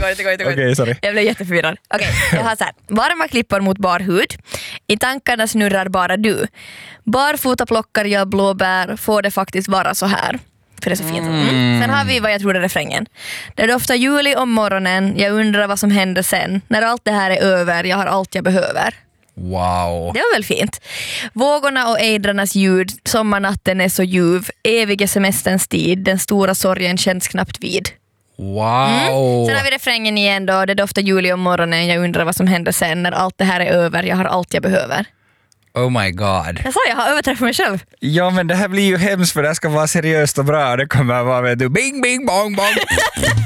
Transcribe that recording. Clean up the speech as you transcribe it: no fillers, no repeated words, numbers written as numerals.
går. Okej, sorry. Jag blev jätteförvirrad. Okej, jag har så här. Varma klippor mot bar hud. I tankarna snurrar bara du. Barfota plockar jag blåbär. Får det faktiskt vara så här? För det är så fint. Sen har vi vad jag tror är refrängen. Det doftar juli om morgonen. Jag undrar vad som händer sen. När allt det här är över. Jag har allt jag behöver. Wow. Det var väl fint. Vågorna och ejdrarnas ljud. Sommarnatten är så ljuv. Eviga semesterns tid. Den stora sorgen känns knappt vid. Wow. Sen har vi refrängen igen då. Det doftar juli om morgonen. Jag undrar vad som händer sen. När allt det här är över. Jag har allt jag behöver. Oh my god. Jag har överträffat mig själv. Ja, men det här blir ju hemskt för det ska vara seriöst och bra. Det kommer att vara, vet du, bing, bing, bong, bong.